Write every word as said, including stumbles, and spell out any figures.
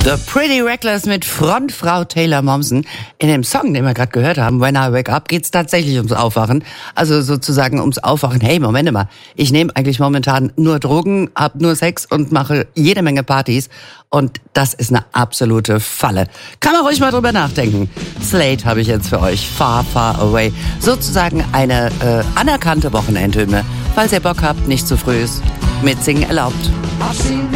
The Pretty Reckless mit Frontfrau Taylor Momsen. In dem Song, den wir gerade gehört haben, When I Wake Up, geht's tatsächlich ums Aufwachen. Also sozusagen ums Aufwachen. Hey, Moment mal, ich nehme eigentlich momentan nur Drogen, hab nur Sex und mache jede Menge Partys. Und das ist eine absolute Falle. Kann man ruhig mal drüber nachdenken. Slate habe ich jetzt für euch. Far, far away. Sozusagen eine äh, anerkannte Wochenendhymne. Falls ihr Bock habt, nicht zu früh ist. Mitsingen erlaubt.